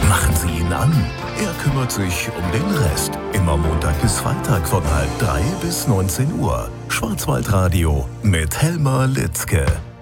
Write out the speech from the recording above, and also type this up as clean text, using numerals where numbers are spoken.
Machen Sie ihn an. Er kümmert sich um den Rest. Immer Montag bis Freitag von 12:30 bis 19 Uhr. Schwarzwaldradio mit Helmer Litzke.